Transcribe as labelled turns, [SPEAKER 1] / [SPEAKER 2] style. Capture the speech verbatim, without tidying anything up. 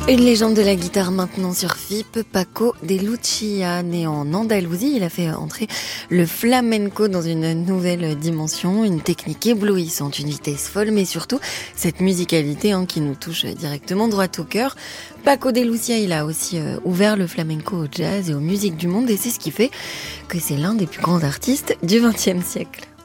[SPEAKER 1] Une légende de la guitare maintenant sur F I P, Paco de Lucia, né en Andalousie, il a fait entrer le flamenco dans une nouvelle dimension, une technique éblouissante, une vitesse folle, mais surtout cette musicalité hein, qui nous touche directement droit au cœur. Paco de Lucia, il a aussi euh, ouvert le flamenco au jazz et aux musiques du monde, et c'est ce qui fait que c'est l'un des plus grands artistes du vingtième siècle.